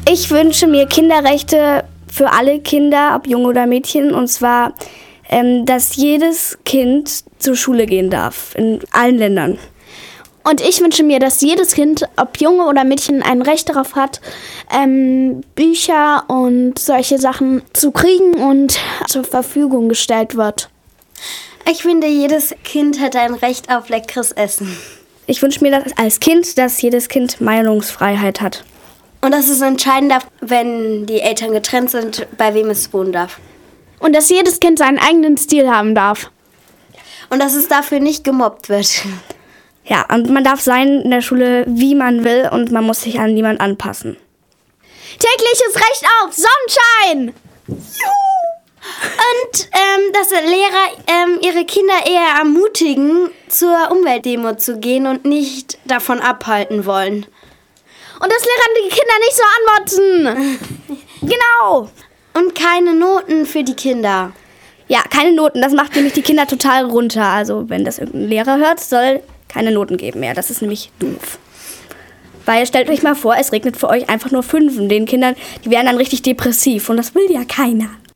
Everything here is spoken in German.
Ich wünsche mir Kinderrechte für alle Kinder, ob Junge oder Mädchen, und zwar, dass jedes Kind zur Schule gehen darf, in allen Ländern. Und ich wünsche mir, dass jedes Kind, ob Junge oder Mädchen, ein Recht darauf hat, Bücher und solche Sachen zu kriegen und zur Verfügung gestellt wird. Ich finde, jedes Kind hat ein Recht auf leckeres Essen. Ich wünsche mir das als Kind, dass jedes Kind Meinungsfreiheit hat. Und dass es entscheiden darf, wenn die Eltern getrennt sind, bei wem es wohnen darf. Und dass jedes Kind seinen eigenen Stil haben darf. Und dass es dafür nicht gemobbt wird. Ja, und man darf sein in der Schule, wie man will, und man muss sich an niemand anpassen. Tägliches Recht auf Sonnenschein! Und dass Lehrer ihre Kinder eher ermutigen, zur Umweltdemo zu gehen und nicht davon abhalten wollen. Und dass Lehrer die Kinder nicht so anmotzen. Genau. Und keine Noten für die Kinder. Ja, keine Noten. Das macht nämlich die Kinder total runter. Also wenn das irgendein Lehrer hört, soll keine Noten geben mehr. Das ist nämlich doof. Weil stellt euch mal vor, es regnet für euch einfach nur 5. Den Kindern, die werden dann richtig depressiv. Und das will ja keiner.